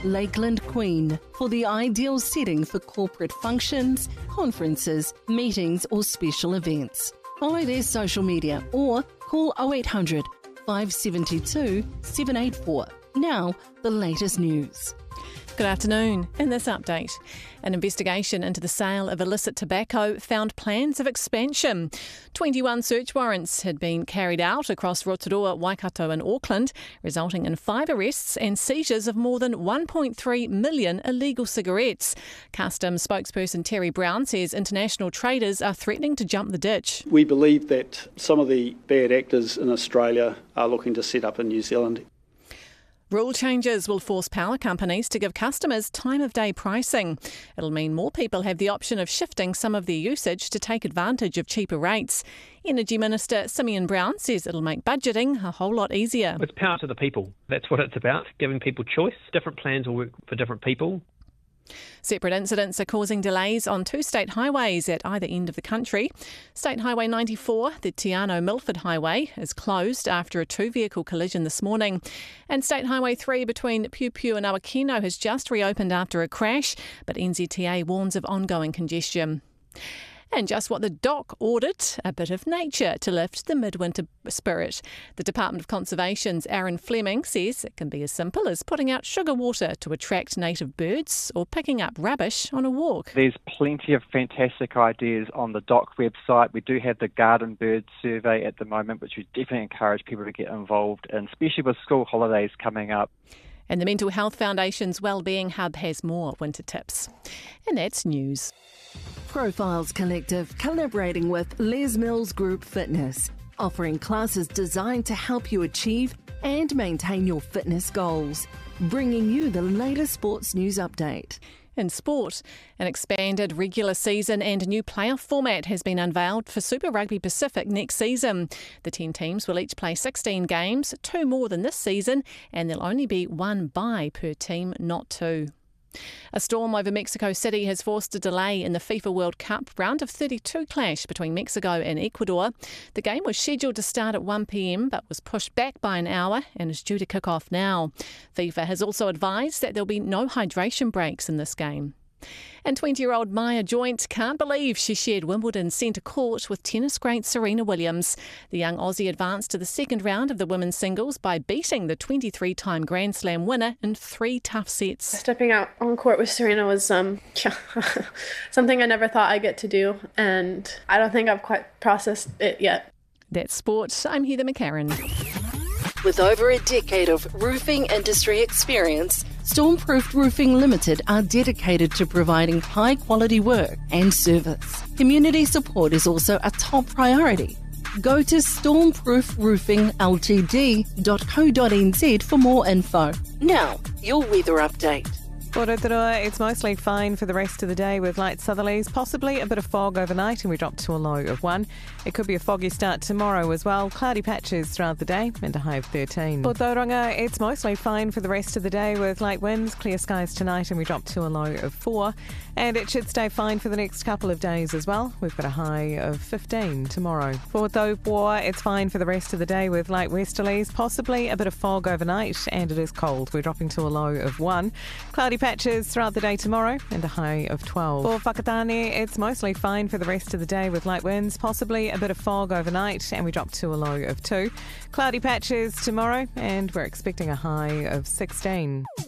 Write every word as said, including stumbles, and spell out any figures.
Lakeland Queen for the ideal setting for corporate functions, conferences, meetings or special events. Follow their social media or call oh eight hundred, five seven two, seven eight four. Now, the latest news. Good afternoon. In this update, an investigation into the sale of illicit tobacco found plans of expansion. twenty-one search warrants had been carried out across Rotorua, Waikato and Auckland, resulting in five arrests and seizures of more than one point three million illegal cigarettes. Customs spokesperson Terry Brown says international traders are threatening to jump the ditch. We believe that some of the bad actors in Australia are looking to set up in New Zealand. Rule changes will force power companies to give customers time-of-day pricing. It'll mean more people have the option of shifting some of their usage to take advantage of cheaper rates. Energy Minister Simeon Brown says it'll make budgeting a whole lot easier. It's power to the people. That's what it's about, giving people choice. Different plans will work for different people. Separate incidents are causing delays on two state highways at either end of the country. State Highway ninety-four, the Te Anau Milford Highway, is closed after a two-vehicle collision this morning. And State Highway three between Pupu and Awakino has just reopened after a crash, but N Z T A warns of ongoing congestion. And just what the doc ordered, a bit of nature to lift the midwinter spirit. The Department of Conservation's Aaron Fleming says it can be as simple as putting out sugar water to attract native birds or picking up rubbish on a walk. There's plenty of fantastic ideas on the doc website. We do have the Garden Bird Survey at the moment, which we definitely encourage people to get involved in, especially with school holidays coming up. And the Mental Health Foundation's Wellbeing Hub has more winter tips. And that's news. Profiles Collective collaborating with Les Mills Group Fitness, offering classes designed to help you achieve and maintain your fitness goals, bringing you the latest sports news update. In sport, an expanded regular season and new playoff format has been unveiled for Super Rugby Pacific next season. The ten teams will each play sixteen games, two more than this season, and there'll only be one bye per team, not two. A storm over Mexico City has forced a delay in the FIFA World Cup round of thirty-two clash between Mexico and Ecuador. The game was scheduled to start at one p m but was pushed back by an hour and is due to kick off now. FIFA has also advised that there'll be no hydration breaks in this game. And twenty-year-old Maya Joint can't believe she shared Wimbledon centre court with tennis great Serena Williams. The young Aussie advanced to the second round of the women's singles by beating the twenty-three-time Grand Slam winner in three tough sets. Stepping out on court with Serena was um, yeah, something I never thought I'd get to do, and I don't think I've quite processed it yet. That's sport. I'm Heather McCarran. With over a decade of roofing industry experience, Stormproofed Roofing Limited are dedicated to providing high-quality work and service. Community support is also a top priority. Go to stormproof roofing l t d dot co dot n z for more info. Now, your weather update. For Rotorua, it's mostly fine for the rest of the day with light southerlies, possibly a bit of fog overnight, and we drop to a low of one. It could be a foggy start tomorrow as well. Cloudy patches throughout the day and a high of thirteen. For Tauranga, it's mostly fine for the rest of the day with light winds, clear skies tonight, and we drop to a low of four. And it should stay fine for the next couple of days as well. We've got a high of fifteen tomorrow. For Taupua, it's fine for the rest of the day with light westerlies, possibly a bit of fog overnight, and it is cold. We're dropping to a low of one. Cloudy patches throughout the day tomorrow and a high of twelve. For Whakatane, it's mostly fine for the rest of the day with light winds, possibly a bit of fog overnight, and we drop to a low of two. Cloudy patches tomorrow, and we're expecting a high of sixteen.